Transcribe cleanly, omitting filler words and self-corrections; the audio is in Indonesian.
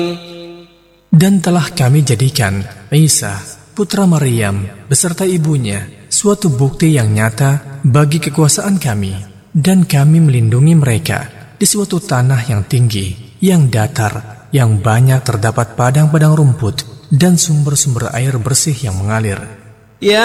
Dan telah kami jadikan Isa, putra Maryam, beserta ibunya, suatu bukti yang nyata bagi kekuasaan kami. Dan kami melindungi mereka di suatu tanah yang tinggi, yang datar, yang banyak terdapat padang-padang rumput, dan sumber-sumber air bersih yang mengalir.